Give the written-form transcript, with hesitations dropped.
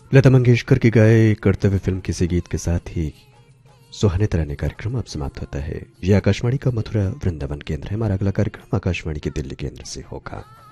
लता मंगेशकर की गाए कर्तव्य फिल्म किसी गीत के साथ ही सुहाने तराने कार्यक्रम अब समाप्त होता है। यह आकाशवाणी का मथुरा वृंदावन केंद्र है। हमारा अगला कार्यक्रम आकाशवाणी के दिल्ली केंद्र से होगा।